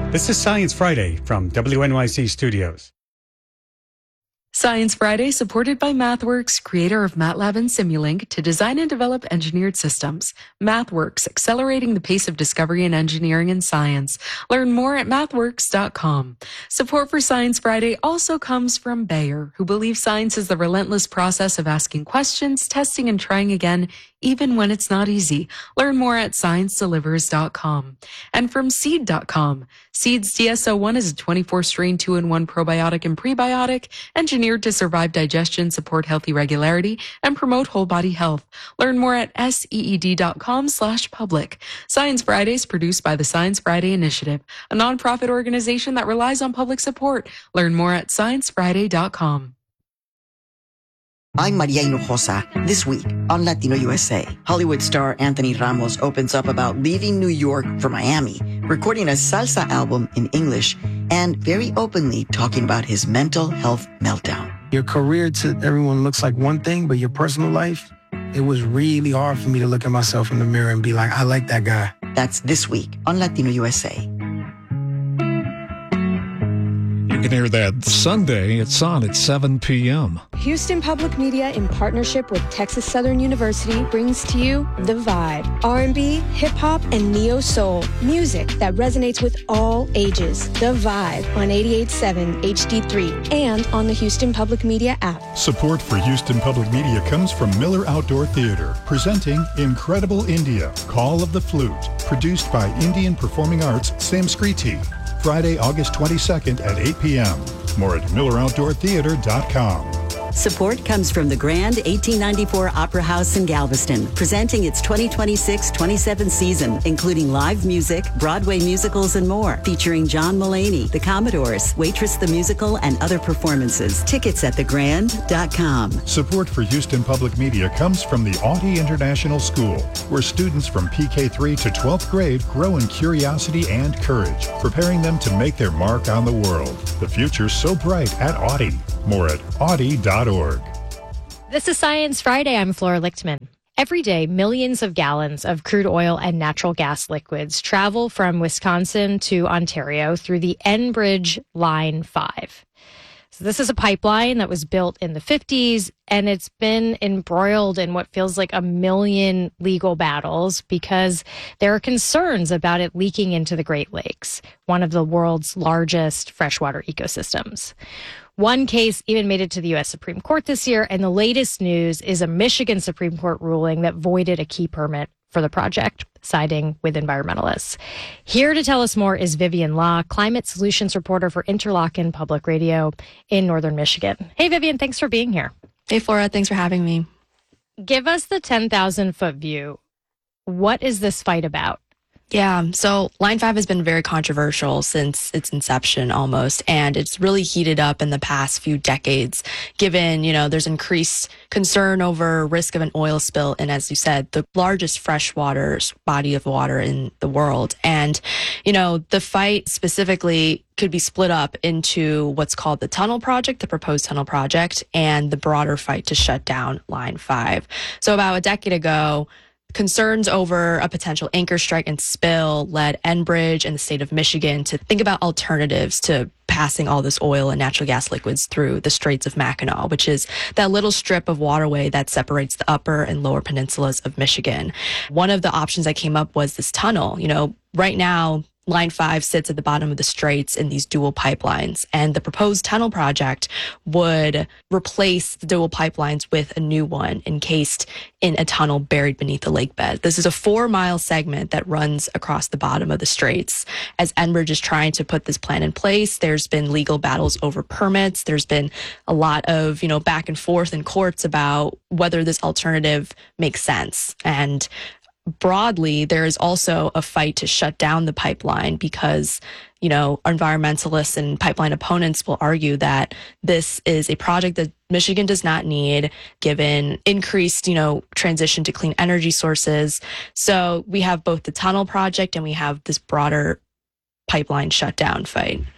This is Science Friday from WNYC Studios. Science Friday, supported by MathWorks, creator of MATLAB and Simulink, to design and develop engineered systems. MathWorks, accelerating the pace of discovery in engineering and science. Learn more at mathworks.com. Support for Science Friday also comes from Bayer, who believes science is the relentless process of asking questions, testing, and trying again, even when it's not easy. Learn more at sciencedelivers.com. And from Seed.com. Seed's DSO1 is a 24-strain 2-in-1 probiotic and prebiotic, engineered to survive digestion, support healthy regularity, and promote whole body health. Learn more at seed.com/public. Science Fridays produced by the Science Friday Initiative, a nonprofit organization that relies on public support. Learn more at sciencefriday.com. I'm Maria Hinojosa. This week on Latino USA, Hollywood star Anthony Ramos opens up about leaving New York for Miami, recording a salsa album in English, and very openly talking about his mental health meltdown. Your career to everyone looks like one thing, but your personal life, it was really hard for me to look at myself in the mirror and be like, I like that guy. That's this week on Latino USA. You can hear that Sunday. It's on at 7 p.m. Houston Public Media, in partnership with Texas Southern University, brings to you The Vibe. R&B, hip-hop, and neo-soul. Music that resonates with all ages. The Vibe on 88.7 HD3 and on the Houston Public Media app. Support for Houston Public Media comes from Miller Outdoor Theater, presenting Incredible India, Call of the Flute, produced by Indian Performing Arts Samskriti. Friday, August 22nd at 8 p.m. More at MillerOutdoorTheater.com. Support comes from the Grand 1894 Opera House in Galveston, presenting its 2026-27 season, including live music, Broadway musicals, and more, featuring John Mulaney, The Commodores, Waitress the Musical, and other performances. Tickets at thegrand.com. Support for Houston Public Media comes from the Audie International School, where students from PK3 to 12th grade grow in curiosity and courage, preparing them to make their mark on the world. The future's so bright at Audie. More at audie.org. This is Science Friday. I'm Flora Lichtman. Every day, millions of gallons of crude oil and natural gas liquids travel from Wisconsin to Ontario through the Enbridge Line 5. So this is a pipeline that was built in the 50s, and it's been embroiled in what feels like a million legal battles because there are concerns about it leaking into the Great Lakes, one of the world's largest freshwater ecosystems. One case even made it to the U.S. Supreme Court this year, and the latest news is a Michigan Supreme Court ruling that voided a key permit for the project, siding with environmentalists. Here to tell us more is Vivian Law, climate solutions reporter for Interlochen Public Radio in Northern Michigan. Hey, Vivian, thanks for being here. Hey, Flora, thanks for having me. Give us the 10,000-foot view. What is this fight about? Yeah, so Line 5 has been very controversial since its inception almost, and it's really heated up in the past few decades, given, there's increased concern over risk of an oil spill, and as you said, the largest freshwater body of water in the world. And, the fight specifically could be split up into what's called the tunnel project, the proposed tunnel project, and the broader fight to shut down Line 5. So about a decade ago, concerns over a potential anchor strike and spill led Enbridge and the state of Michigan to think about alternatives to passing all this oil and natural gas liquids through the Straits of Mackinac, which is that little strip of waterway that separates the upper and lower peninsulas of Michigan. One of the options that came up was this tunnel. Right now, Line 5 sits at the bottom of the straits in these dual pipelines, and the proposed tunnel project would replace the dual pipelines with a new one encased in a tunnel buried beneath the lake bed. This is a 4-mile segment that runs across the bottom of the straits. As Enbridge is trying to put this plan in place, there's been legal battles over permits. There's been a lot of, back and forth in courts about whether this alternative makes sense. And broadly, there is also a fight to shut down the pipeline because, environmentalists and pipeline opponents will argue that this is a project that Michigan does not need, given increased, transition to clean energy sources. So we have both the tunnel project and we have this broader pipeline shutdown fight.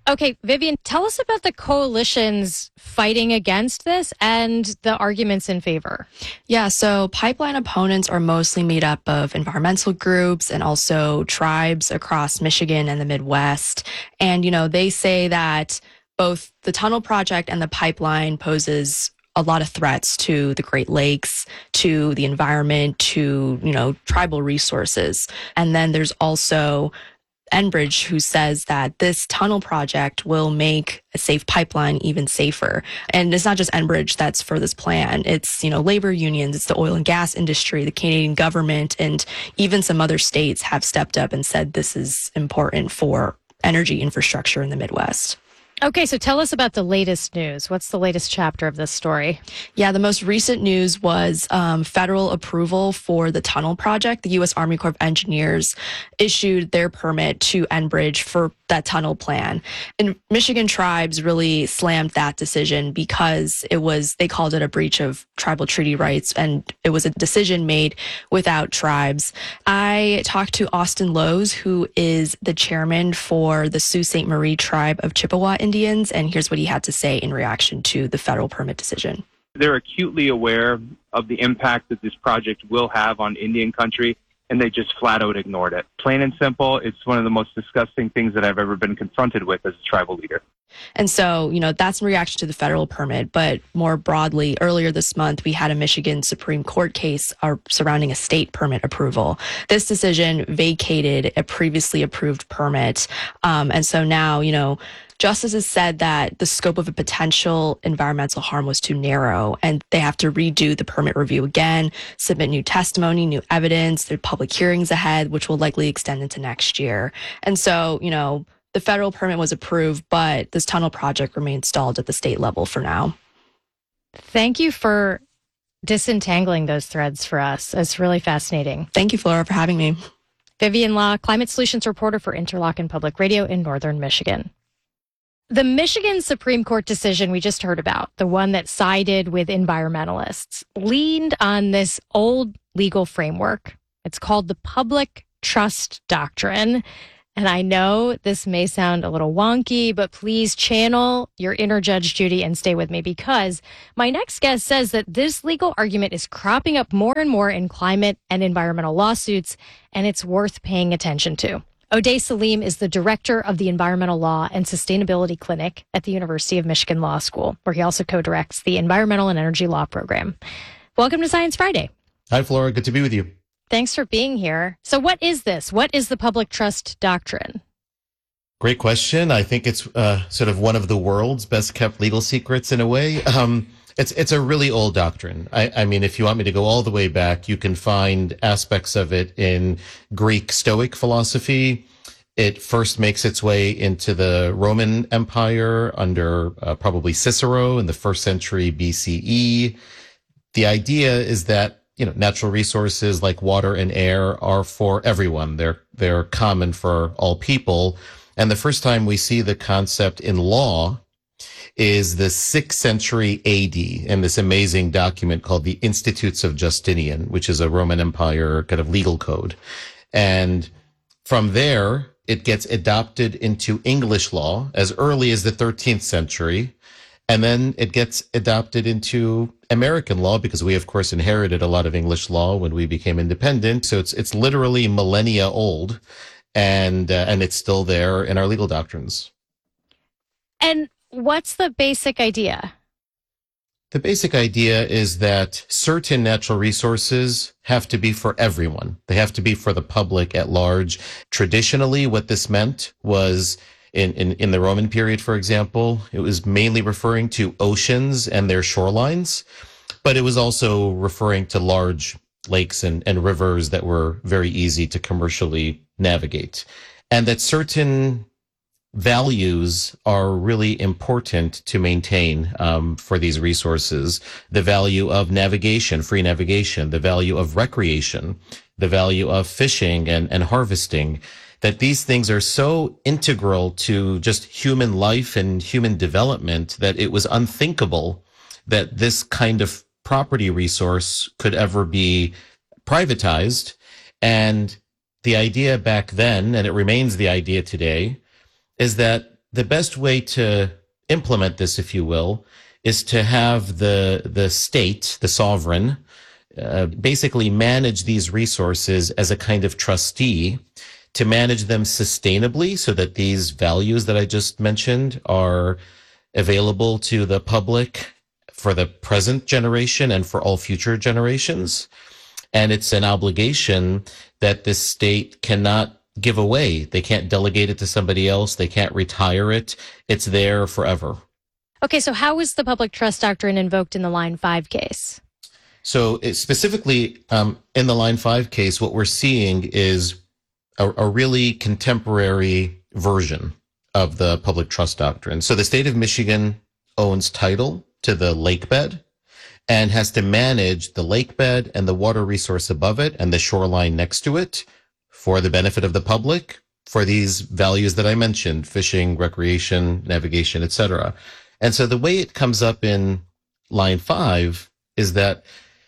Okay, Vivian, tell us about the coalitions fighting against this and the arguments in favor. Yeah, so pipeline opponents are mostly made up of environmental groups and also tribes across Michigan and the Midwest. And, they say that both the tunnel project and the pipeline poses a lot of threats to the Great Lakes, to the environment, to, tribal resources. And then there's also Enbridge, who says that this tunnel project will make a safe pipeline even safer. And it's not just Enbridge that's for this plan. It's, labor unions, it's the oil and gas industry, the Canadian government, and even some other states have stepped up and said this is important for energy infrastructure in the Midwest. Okay, so tell us about the latest news. What's the latest chapter of this story? Yeah, the most recent news was federal approval for the tunnel project. The U.S. Army Corps of Engineers issued their permit to Enbridge for that tunnel plan. And Michigan tribes really slammed that decision because they called it a breach of tribal treaty rights, and it was a decision made without tribes. I talked to Austin Lowe's, who is the chairman for the Sault Ste. Marie tribe of Chippewa Indians, and here's what he had to say in reaction to the federal permit decision. They're acutely aware of the impact that this project will have on Indian country, and they just flat out ignored it. Plain and simple, it's one of the most disgusting things that I've ever been confronted with as a tribal leader. And so, that's in reaction to the federal permit. But more broadly, earlier this month, we had a Michigan Supreme Court case surrounding a state permit approval. This decision vacated a previously approved permit. And so now, justices said that the scope of a potential environmental harm was too narrow, and they have to redo the permit review again, submit new testimony, new evidence. There are public hearings ahead, which will likely extend into next year. And so, the federal permit was approved, but this tunnel project remains stalled at the state level for now. Thank you for disentangling those threads for us. It's really fascinating. Thank you, Flora, for having me. Vivian Law, climate solutions reporter for Interlochen Public Radio in Northern Michigan. The Michigan Supreme Court decision we just heard about, the one that sided with environmentalists, leaned on this old legal framework. It's called the Public Trust Doctrine. And I know this may sound a little wonky, but please channel your inner Judge Judy and stay with me, because my next guest says that this legal argument is cropping up more and more in climate and environmental lawsuits, and it's worth paying attention to. Odeh Salim is the director of the Environmental Law and Sustainability Clinic at the University of Michigan Law School, where he also co-directs the Environmental and Energy Law program. Welcome to Science Friday. Hi, Flora. Good to be with you. Thanks for being here. So what is this? What is the Public Trust Doctrine? Great question. I think it's sort of one of the world's best kept legal secrets in a way. It's a really old doctrine. I mean, if you want me to go all the way back, you can find aspects of it in Greek Stoic philosophy. It first makes its way into the Roman Empire under probably Cicero in the 1st century BCE. The idea is that natural resources like water and air are for everyone. They're common for all people. And the first time we see the concept in law is the 6th century AD in this amazing document called the Institutes of Justinian, which is a Roman Empire kind of legal code. And from there, it gets adopted into English law as early as the 13th century. And then it gets adopted into American law because we, of course, inherited a lot of English law when we became independent. So it's literally millennia old, and it's still there in our legal doctrines. And what's the basic idea? The basic idea is that certain natural resources have to be for everyone. They have to be for the public at large. Traditionally, what this meant was in the Roman period, for example, it was mainly referring to oceans and their shorelines, but it was also referring to large lakes and rivers that were very easy to commercially navigate. And that certain values are really important to maintain for these resources. The value of navigation, free navigation, the value of recreation, the value of fishing and harvesting, that these things are so integral to just human life and human development that it was unthinkable that this kind of property resource could ever be privatized. And the idea back then, and it remains the idea today, is that the best way to implement this, if you will, is to have the state, the sovereign, basically manage these resources as a kind of trustee to manage them sustainably so that these values that I just mentioned are available to the public for the present generation and for all future generations. And it's an obligation that this state cannot give away. They can't delegate it to somebody else. They can't retire it. It's there forever. Okay, so how was the public trust doctrine invoked in the Line 5 case? So specifically in the Line 5 case, what we're seeing is a really contemporary version of the public trust doctrine. So the state of Michigan owns title to the lake bed and has to manage the lake bed and the water resource above it and the shoreline next to it for the benefit of the public, for these values that I mentioned, fishing, recreation, navigation, etc. And so the way it comes up in Line 5 is that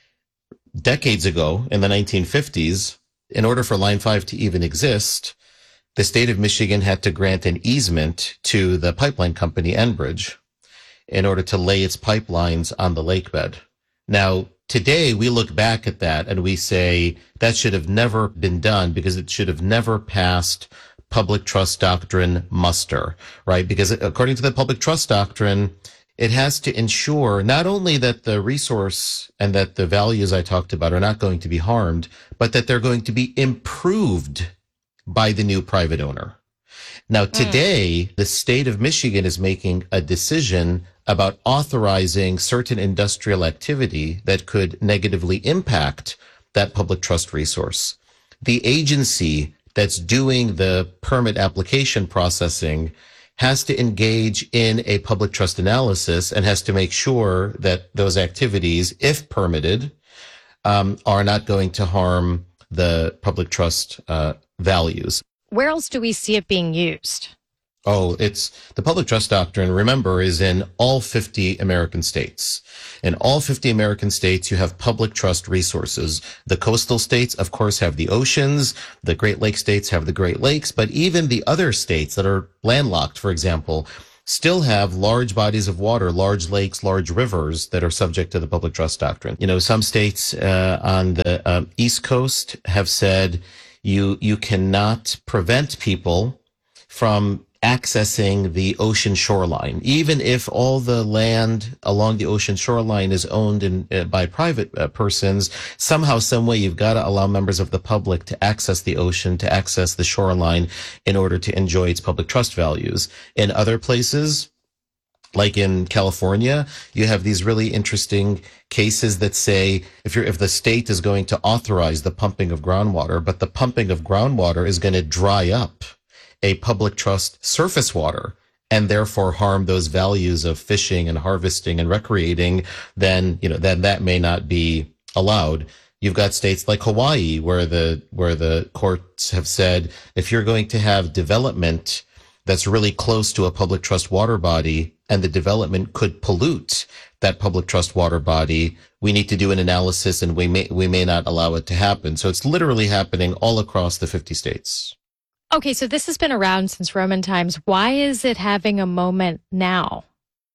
decades ago, in the 1950s, in order for Line 5 to even exist, the state of Michigan had to grant an easement to the pipeline company, Enbridge, in order to lay its pipelines on the lake bed. Now, today we look back at that and we say that should have never been done because it should have never passed public trust doctrine muster, right? Because according to the public trust doctrine, it has to ensure not only that the resource and that the values I talked about are not going to be harmed, but that they're going to be improved by the new private owner. Now, today, the state of Michigan is making a decision about authorizing certain industrial activity that could negatively impact that public trust resource. The agency that's doing the permit application processing has to engage in a public trust analysis and has to make sure that those activities, if permitted, are not going to harm the public trust values. Where else do we see it being used? Oh, it's the public trust doctrine, remember, is in all 50 American states. In all 50 American states, you have public trust resources. The coastal states, of course, have the oceans. The Great Lakes states have the Great Lakes. But even the other states that are landlocked, for example, still have large bodies of water, large lakes, large rivers that are subject to the public trust doctrine. You know, some states on the East Coast have said you cannot prevent people from accessing the ocean shoreline, even if all the land along the ocean shoreline is owned by private persons. Somehow, some way, you've got to allow members of the public to access the ocean, to access the shoreline, in order to enjoy its public trust values. In other places, like in California, you have these really interesting cases that say if the state is going to authorize the pumping of groundwater, but the pumping of groundwater is going to dry up a public trust surface water and therefore harm those values of fishing and harvesting and recreating, then that may not be allowed. You've got states like Hawaii where the courts have said if you're going to have development that's really close to a public trust water body and the development could pollute that public trust water body, we need to do an analysis and we may not allow it to happen. So it's literally happening all across the 50 states. Okay, so this has been around since Roman times. Why is it having a moment now?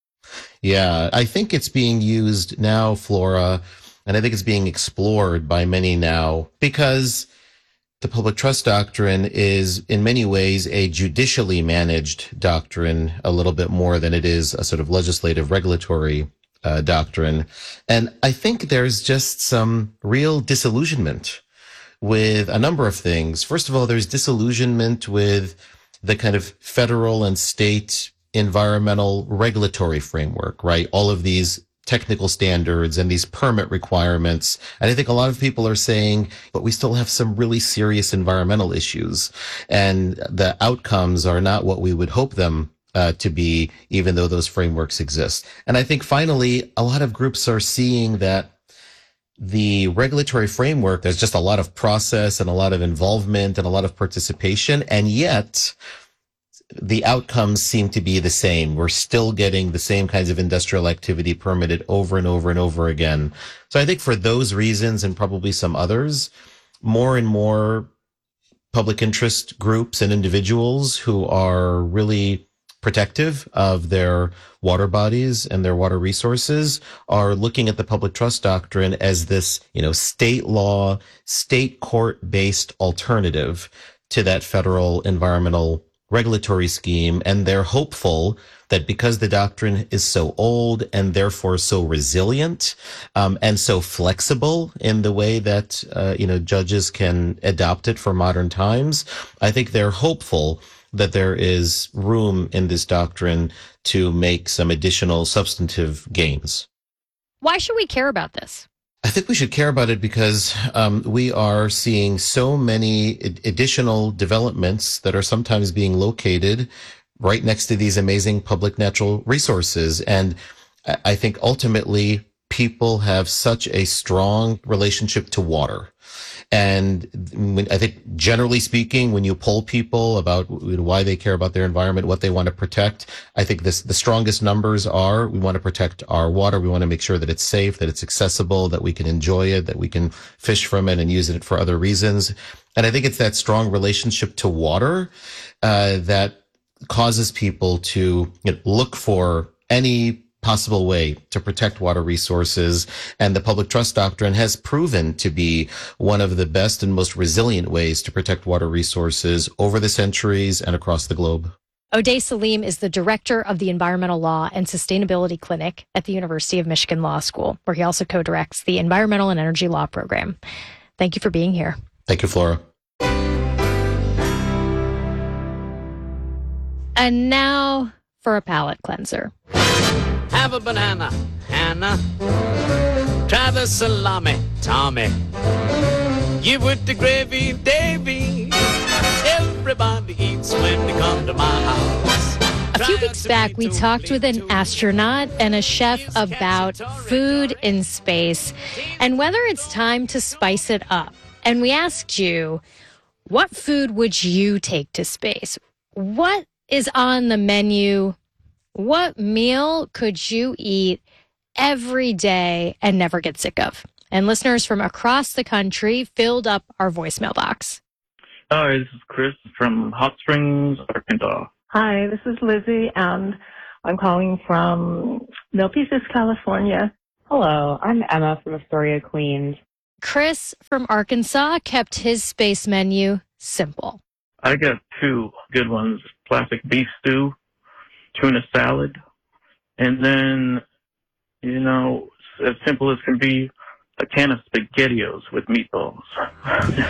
Yeah, I think it's being used now, Flora, and I think it's being explored by many now because the public trust doctrine is in many ways a judicially managed doctrine, a little bit more than it is a sort of legislative regulatory doctrine. And I think there's just some real disillusionment with a number of things. First of all, there's disillusionment with the kind of federal and state environmental regulatory framework, right? All of these technical standards and these permit requirements. And I think a lot of people are saying, but we still have some really serious environmental issues. And the outcomes are not what we would hope them to be, even though those frameworks exist. And I think finally, a lot of groups are seeing that the regulatory framework, there's just a lot of process and a lot of involvement and a lot of participation, and yet the outcomes seem to be the same. We're still getting the same kinds of industrial activity permitted over and over and over again. So I think for those reasons and probably some others, more and more public interest groups and individuals who are really protective of their water bodies and their water resources are looking at the public trust doctrine as this, state law, state court-based alternative to that federal environmental regulatory scheme. And they're hopeful that because the doctrine is so old and therefore so resilient, and so flexible in the way that, judges can adopt it for modern times, I think they're hopeful that there is room in this doctrine to make some additional substantive gains. Why should we care about this? I think we should care about it because we are seeing so many additional developments that are sometimes being located right next to these amazing public natural resources. And I think ultimately people have such a strong relationship to water. And I think generally speaking, when you poll people about why they care about their environment, what they want to protect, I think the strongest numbers are we want to protect our water. We want to make sure that it's safe, that it's accessible, that we can enjoy it, that we can fish from it and use it for other reasons. And I think it's that strong relationship to water that causes people to look for any possible way to protect water resources. And the public trust doctrine has proven to be one of the best and most resilient ways to protect water resources over the centuries and across the globe. O'Day Salim is the director of the Environmental Law and Sustainability Clinic at the University of Michigan Law School, where he also co-directs the Environmental and Energy Law program. Thank you for being here. Thank you, Flora. And now for a palate cleanser. Have a banana, Anna. Try the salami, Tommy. Give with the gravy, Davy. Everybody eats when they come to my house. A few weeks back, we talked with an astronaut and a chef about food in space and whether it's time to spice it up. And we asked you, what food would you take to space? What is on the menu? What meal could you eat every day and never get sick of? And listeners from across the country filled up our voicemail box. Hi, this is Chris from Hot Springs, Arkansas. Hi, this is Lizzie, and I'm calling from Milpitas, California. Hello, I'm Emma from Astoria, Queens. Chris from Arkansas kept his space menu simple. I got two good ones, classic beef stew, tuna salad, and then, as simple as can be, a can of SpaghettiOs with meatballs.